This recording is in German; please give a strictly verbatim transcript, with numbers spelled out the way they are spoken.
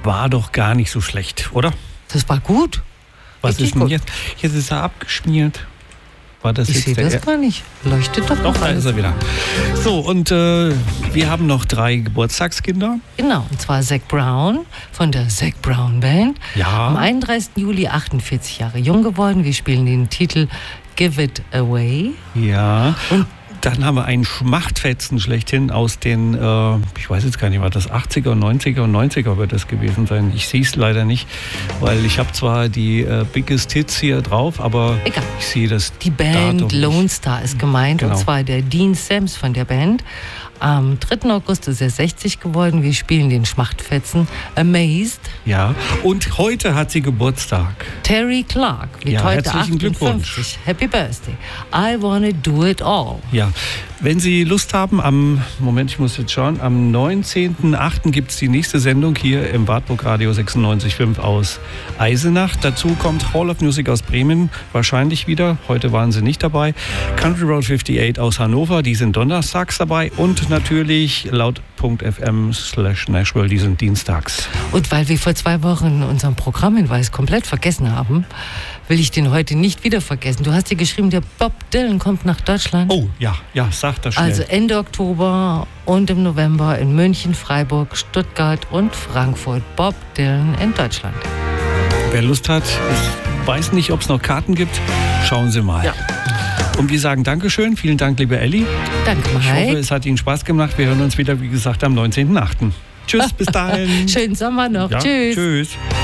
war doch gar nicht so schlecht, oder? Das war gut. Was Richtig ist denn gut. jetzt? Jetzt ist er abgeschmiert. War das Ich jetzt sehe der das gar nicht. Leuchtet doch Doch, noch da ist alles. er wieder. So, und äh, wir haben noch drei Geburtstagskinder. Genau, und zwar Zac Brown von der Zac Brown Band. Ja. Am einunddreißigsten Juli achtundvierzig Jahre jung geworden. Wir spielen den Titel Give It Away. Ja. Und dann haben wir einen Schmachtfetzen schlechthin aus den, äh, ich weiß jetzt gar nicht, war das achtziger, neunziger und neunziger wird das gewesen sein. Ich sehe es leider nicht, weil ich habe zwar die äh, Biggest Hits hier drauf, aber Egal. ich sehe das die Band Datum Lone nicht. Star ist gemeint, Genau. und zwar der Dean Sams von der Band. Am dritten August ist er sechzig geworden. Wir spielen den Schmachtfetzen Amazed. Ja, und heute hat sie Geburtstag. Terry Clark wird Ja, heute herzlichen achtundfünfzig. Happy Birthday. I wanna do it all. Ja, wenn Sie Lust haben, am, Moment, ich muss jetzt schauen, am neunzehnten achten gibt es die nächste Sendung hier im Wartburg Radio sechsundneunzig Komma fünf aus Eisenach. Dazu kommt Hall of Music aus Bremen, wahrscheinlich wieder. Heute waren sie nicht dabei. Country Road achtundfünfzig aus Hannover, die sind donnerstags dabei. Und natürlich laut.fm slash Nashville, die sind dienstags. Und weil wir vor zwei Wochen unseren Programmhinweis komplett vergessen haben, will ich den heute nicht wieder vergessen. Du hast dir geschrieben, der Bob Dylan kommt nach Deutschland. Oh, ja, ja, sag das schnell. Also Ende Oktober und im November in München, Freiburg, Stuttgart und Frankfurt. Bob Dylan in Deutschland. Wer Lust hat, ich weiß nicht, ob es noch Karten gibt, schauen Sie mal. Ja. Und wir sagen Dankeschön, vielen Dank, liebe Elli. Danke, Ich hoffe, Mike. es hat Ihnen Spaß gemacht. Wir hören uns wieder, wie gesagt, am neunzehnten achten Tschüss, bis dahin. Schönen Sommer noch. Ja, Tschüss. Tschüss.